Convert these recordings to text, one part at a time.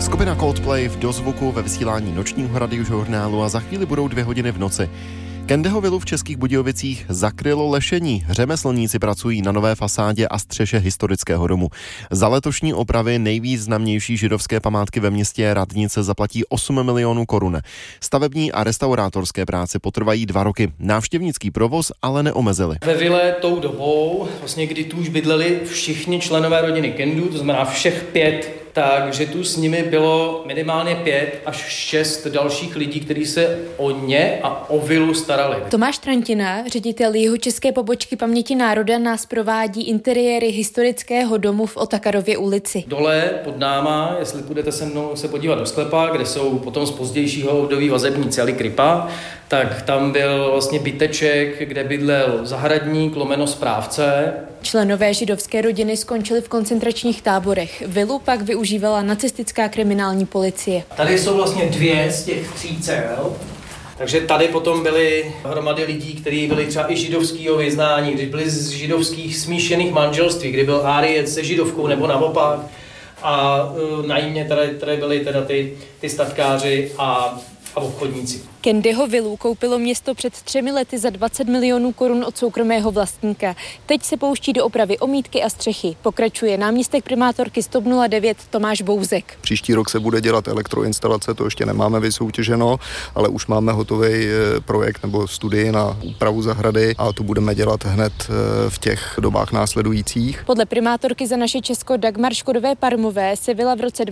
Skupina Coldplay v dozvuku ve vysílání nočního radiožurnálu a za chvíli budou 2 hodiny v noci. Kendeho vilu v Českých Budějovicích zakrylo lešení. Řemeslníci pracují na nové fasádě a střeše historického domu. Za letošní opravy nejvýznamnější židovské památky ve městě Radnice zaplatí 8 milionů korun. Stavební a restaurátorské práce potrvají 2 roky. Návštěvnický provoz ale neomezili. Ve vile tou dobou, vlastně kdy tu už bydleli všichni členové rodiny Kendů, to znamená všech 5, takže tu s nimi bylo minimálně 5 až 6 dalších lidí, kteří se o ně a o vilu starali. Tomáš Trantina, ředitel jihočeské pobočky Paměti národa, nás provádí interiéry historického domu v Otakarově ulici. Dole pod náma, jestli půjdete se mnou se podívat do sklepa, kde jsou potom z pozdějšího období vazební cely Kripa, tak tam byl vlastně byteček, kde bydlel zahradník lomeno správce. Členové židovské rodiny skončili v koncentračních táborech. Vilu pak využívala nacistická kriminální policie. Tady jsou vlastně 2 z těch 3 cel. Takže tady potom byly hromady lidí, kteří byli třeba i židovského vyznání, kdy byli z židovských smíšených manželství, kdy byl Áriec se židovkou nebo naopak. A najímně tady byli teda ty statkáři a obchodníci. Kendyho vilu koupilo město před 3 lety za 20 milionů korun od soukromého vlastníka. Teď se pouští do opravy omítky a střechy. Pokračuje náměstek primátorky STOP 09 Tomáš Bouzek. Příští rok se bude dělat elektroinstalace, to ještě nemáme vysoutěženo, ale už máme hotový projekt nebo studii na úpravu zahrady a to budeme dělat hned v těch dobách následujících. Podle primátorky Za naše Česko Dagmar Škodové-Parmové se vila v roce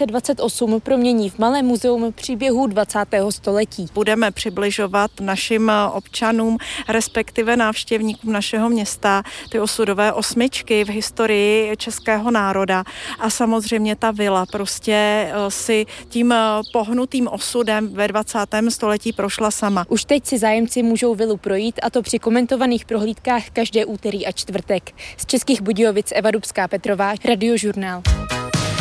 2028 promění v malé muzeum příběhů 20. století. Budeme přibližovat našim občanům, respektive návštěvníkům našeho města, ty osudové osmičky v historii českého národa. A samozřejmě ta vila prostě si tím pohnutým osudem ve 20. století prošla sama. Už teď si zájemci můžou vilu projít, a to při komentovaných prohlídkách každé úterý a čtvrtek. Z Českých Budějovic Eva Dubská Petrová, Radiožurnál.